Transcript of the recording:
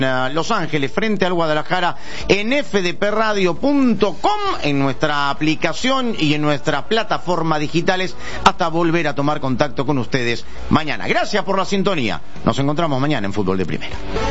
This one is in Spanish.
Los Ángeles frente al Guadalajara en fdpradio.com, en nuestra aplicación y en nuestras plataformas digitales, hasta volver a tomar contacto con ustedes mañana. Gracias por la sintonía. Nos encontramos mañana en Fútbol de Primera.